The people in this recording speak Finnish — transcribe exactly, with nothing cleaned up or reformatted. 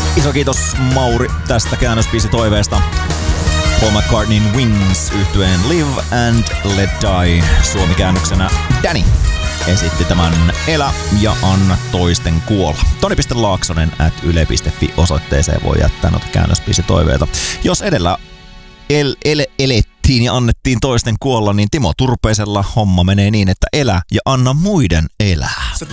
Iso kiitos Mauri tästä käännösbiisitoiveesta. Paul McCartneyn Wings yhtyeen Live and Let Die suomikäännöksenä Danny esitti tämän Elä ja anna toisten kuolla. Toni piste laaksonen at yle piste fi osoitteeseen voi jättää noita käännösbiisitoiveita. Jos edellä el, el, elettiin ja annettiin toisten kuolla, niin Timo Turpeisella homma menee niin, että elä ja anna muiden elää.